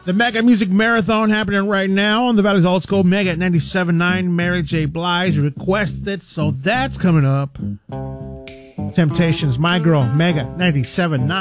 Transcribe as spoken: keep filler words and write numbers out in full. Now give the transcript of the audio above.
The Mega Music Marathon happening right now on the Valley's Old School Mega at ninety-seven point nine. Mary J. Blige requested, so that's coming up. Temptations, My Girl, Mega ninety-seven point nine.